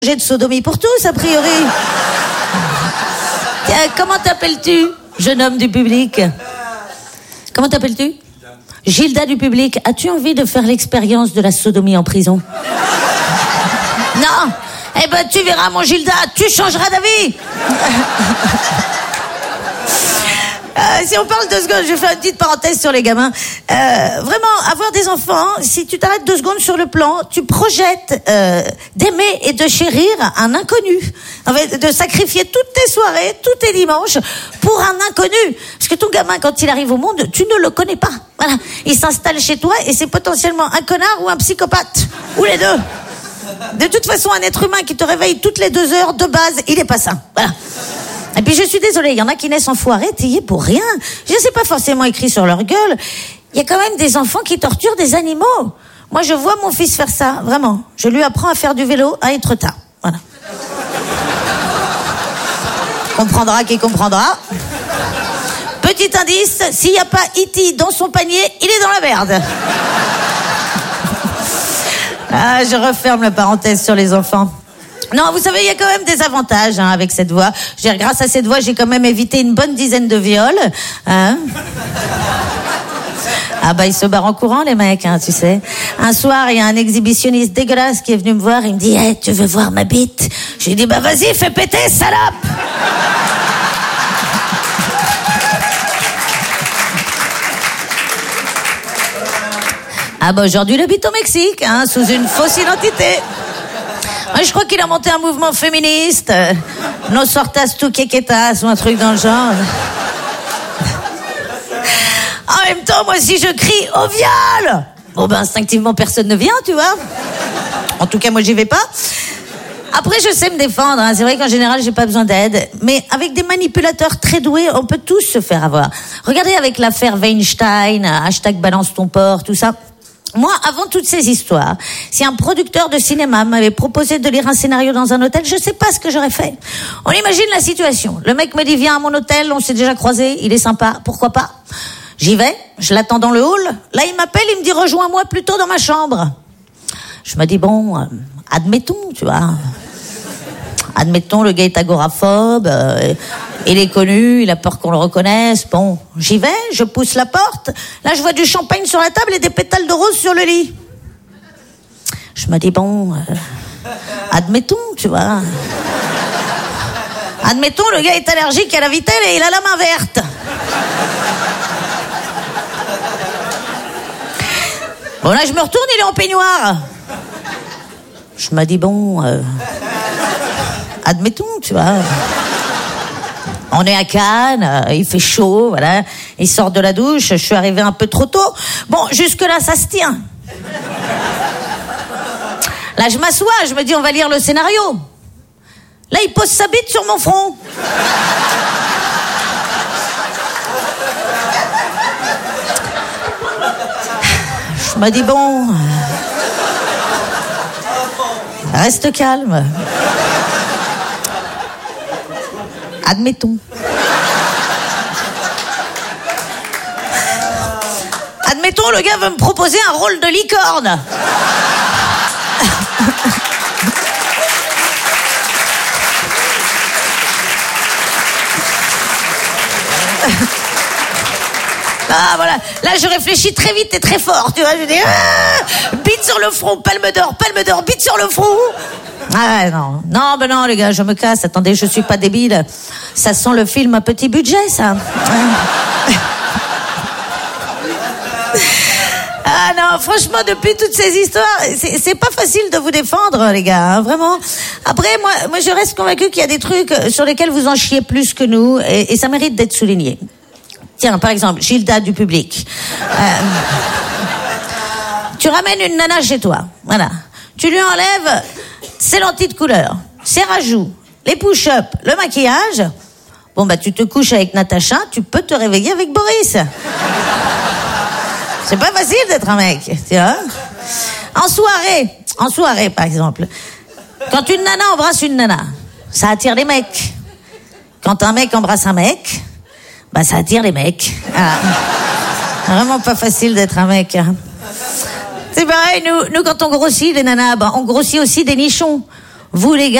J'ai de sodomie pour tous, a priori. Comment t'appelles-tu, jeune homme du public? Comment t'appelles-tu? Gilda du public. As-tu envie de faire l'expérience de la sodomie en prison? Non. Eh ben, tu verras, mon Gilda, tu changeras d'avis. Si on parle 2 secondes, je vais faire une petite parenthèse sur les gamins. Vraiment, avoir des enfants, si tu t'arrêtes 2 secondes sur le plan, tu projettes d'aimer et de chérir un inconnu. En fait, de sacrifier toutes tes soirées, tous tes dimanches pour un inconnu. Parce que ton gamin, quand il arrive au monde, tu ne le connais pas. Voilà. Il s'installe chez toi et c'est potentiellement un connard ou un psychopathe. Ou les deux. De toute façon, un être humain qui te réveille toutes les 2 heures, de base, il est pas sain. Voilà. Et puis je suis désolée, il y en a qui naissent enfoirés, taillés pour rien. Je sais pas forcément écrit sur leur gueule. Il y a quand même des enfants qui torturent des animaux. Moi, je vois mon fils faire ça, vraiment. Je lui apprends à faire du vélo à Étretat. Voilà. Comprendra qui comprendra. Petit indice, s'il n'y a pas E.T. dans son panier, il est dans la merde. Ah, je referme la parenthèse sur les enfants. Non, vous savez, il y a quand même des avantages avec cette voix. Grâce à cette voix, j'ai quand même évité une bonne dizaine de viols. Hein? Ah bah, ils se barrent en courant, les mecs, tu sais. Un soir, il y a un exhibitionniste dégueulasse qui est venu me voir. Il me dit, hey, tu veux voir ma bite? Je lui ai dit, bah vas-y, fais péter, salope! Ah bah, aujourd'hui, il habite au Mexique, sous une fausse identité. Je crois qu'il a monté un mouvement féministe. Nos sortas tu quequetas ou un truc dans le genre. En même temps, moi, si je crie au viol, bon ben instinctivement personne ne vient, tu vois. En tout cas, moi, j'y vais pas. Après, je sais me défendre. C'est vrai qu'en général, j'ai pas besoin d'aide. Mais avec des manipulateurs très doués, on peut tous se faire avoir. Regardez avec l'affaire Weinstein, #balance ton porc, tout ça. Moi, avant toutes ces histoires, si un producteur de cinéma m'avait proposé de lire un scénario dans un hôtel, je sais pas ce que j'aurais fait. On imagine la situation. Le mec me dit, viens à mon hôtel, on s'est déjà croisés, il est sympa, pourquoi pas? J'y vais, je l'attends dans le hall. Là, il m'appelle, il me dit, rejoins-moi plutôt dans ma chambre. Je me dis, bon, admettons, tu vois. Admettons, le gars est agoraphobe, il est connu, il a peur qu'on le reconnaisse. Bon, j'y vais, je pousse la porte. Là, je vois du champagne sur la table et des pétales de rose sur le lit. Je me dis, bon, admettons, tu vois. Admettons, le gars est allergique à la vitelle et il a la main verte. Bon, là, je me retourne, il est en peignoir. Je me dis, bon... admettons, tu vois. On est à Cannes, il fait chaud, voilà. Il sort de la douche, je suis arrivé un peu trop tôt. Bon, jusque-là, ça se tient. Là, je m'assois, je me dis, on va lire le scénario. Là, il pose sa bite sur mon front. Je me dis, bon... reste calme. Admettons. Admettons, le gars veut me proposer un rôle de licorne. Ah, voilà. Là, je réfléchis très vite et très fort, tu vois. Je dis, bite sur le front, palme d'or, bite sur le front. Ah non, non, ben non les gars, je me casse. Attendez, je suis pas débile. Ça sent le film à petit budget, ça. Ah non, franchement, depuis toutes ces histoires, c'est pas facile de vous défendre, les gars, vraiment. Après, moi, je reste convaincu qu'il y a des trucs sur lesquels vous en chiez plus que nous, et ça mérite d'être souligné. Tiens, par exemple, Gilda du public. Tu ramènes une nana chez toi, voilà. Tu lui enlèves ses lentilles de couleur, ses rajouts, les push-ups, le maquillage. Bon, bah, tu te couches avec Natacha, tu peux te réveiller avec Boris. C'est pas facile d'être un mec, tu vois. En soirée, par exemple. Quand une nana embrasse une nana, ça attire les mecs. Quand un mec embrasse un mec, bah, ça attire les mecs. Ah. Vraiment pas facile d'être un mec, C'est pareil, nous, quand on grossit, les nanas, bah, on grossit aussi des nichons. Vous les gars,